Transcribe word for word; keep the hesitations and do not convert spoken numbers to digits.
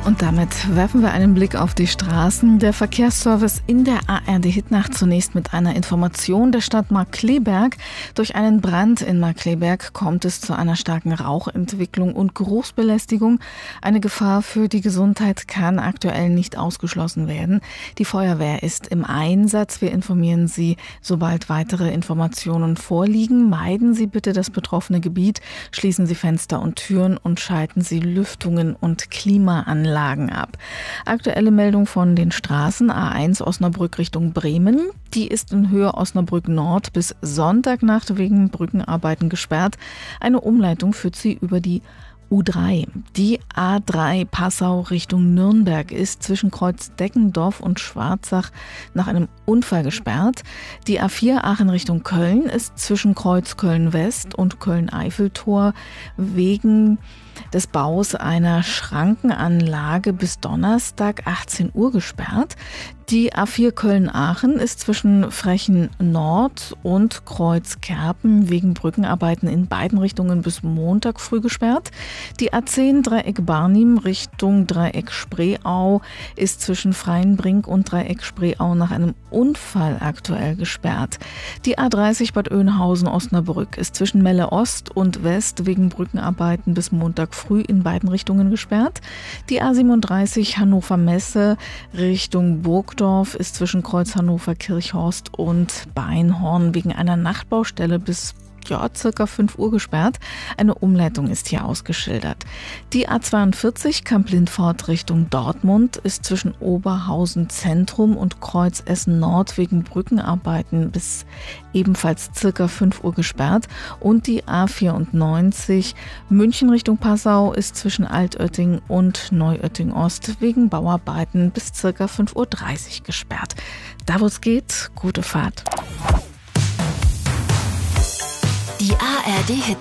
Und damit werfen wir einen Blick auf die Straßen. Der Verkehrsservice in der A R D-Hitnacht zunächst mit einer Information der Stadt Markkleeberg. Durch einen Brand in Markkleeberg kommt es zu einer starken Rauchentwicklung und Geruchsbelästigung. Eine Gefahr für die Gesundheit kann aktuell nicht ausgeschlossen werden. Die Feuerwehr ist im Einsatz. Wir informieren Sie, sobald weitere Informationen vorliegen. Meiden Sie bitte das betroffene Gebiet, schließen Sie Fenster und Türen und schalten Sie Lüftungen und Klimaanlagen ab. Aktuelle Meldung von den Straßen: A eins Osnabrück Richtung Bremen. Die ist in Höhe Osnabrück Nord bis Sonntagnacht wegen Brückenarbeiten gesperrt. Eine Umleitung führt sie über die U drei. Die A drei Passau Richtung Nürnberg ist zwischen Kreuz Deckendorf und Schwarzach nach einem Unfall gesperrt. Die A vier Aachen Richtung Köln ist zwischen Kreuz Köln-West und Köln-Eiffeltor wegen des Baus einer Schrankenanlage bis Donnerstag achtzehn Uhr gesperrt. Die A vier Köln-Aachen ist zwischen Frechen Nord und Kreuz Kerpen wegen Brückenarbeiten in beiden Richtungen bis Montag früh gesperrt. Die A zehn Dreieck Barnim Richtung Dreieck Spreeau ist zwischen Freienbrink und Dreieck Spreeau nach einem Unfall aktuell gesperrt. Die A dreißig Bad Oeynhausen-Osnabrück ist zwischen Melle Ost und West wegen Brückenarbeiten bis Montag früh in beiden Richtungen gesperrt. Die A siebenunddreißig Hannover-Messe Richtung Burgdorf ist zwischen Kreuz Hannover-Kirchhorst und Beinhorn wegen einer Nachtbaustelle bis ja, circa fünf Uhr gesperrt. Eine Umleitung ist hier ausgeschildert. Die A zweiundvierzig Kamp-Lindfort Richtung Dortmund ist zwischen Oberhausen Zentrum und Kreuz Essen Nord wegen Brückenarbeiten bis ebenfalls circa fünf Uhr gesperrt. Und die A vierundneunzig München Richtung Passau ist zwischen Altötting und Neuötting Ost wegen Bauarbeiten bis circa fünf Uhr dreißig gesperrt. Da wo es geht, gute Fahrt. Die A R D-Hit